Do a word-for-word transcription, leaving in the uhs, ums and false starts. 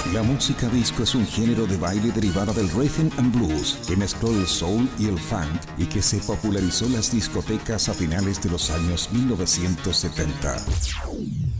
La música disco es un género de baile derivada del rhythm and blues que mezcló el soul y el funk y que se popularizó en las discotecas a finales de los años mil novecientos setenta.